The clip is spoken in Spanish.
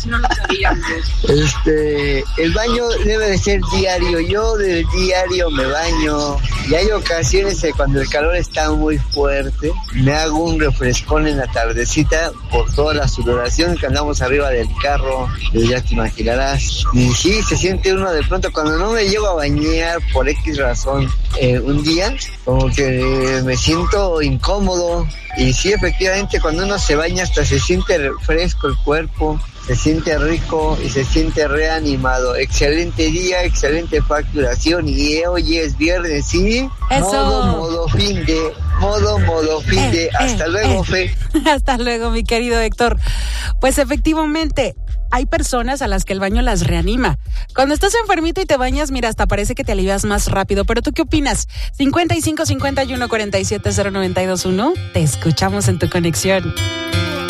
El baño debe de ser diario. Yo del diario me baño. Y hay ocasiones cuando el calor está muy fuerte, me hago un refrescón en la tardecita por toda la sudoración que andamos arriba del carro. Ya te imaginarás. Y sí, se siente uno de pronto cuando no me llego a bañar por X razón un día, como que me siento incómodo. Y sí, efectivamente, cuando uno se baña hasta se siente fresco el cuerpo, se siente rico y se siente reanimado. Excelente día, excelente facturación. Y hoy es viernes, ¿sí? Eso. Modo fin de. Hasta luego, Fe. Hasta luego, mi querido Héctor. Pues efectivamente, hay personas a las que el baño las reanima. Cuando estás enfermito y te bañas, mira, hasta parece que te alivias más rápido. ¿Pero tú qué opinas? 55 51 47 0921. Te escuchamos en tu conexión.